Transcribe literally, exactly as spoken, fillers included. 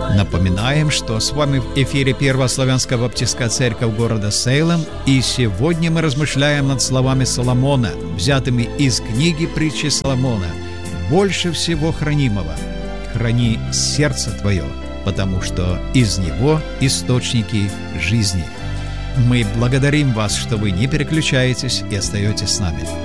Напоминаем, что с вами в эфире Первая славянская баптистская церковь города Сейлем, и сегодня мы размышляем над словами Соломона, взятыми из книги притчи Соломона. «Больше всего хранимого храни сердце твое, потому что из него источники жизни». Мы благодарим вас, что вы не переключаетесь и остаетесь с нами.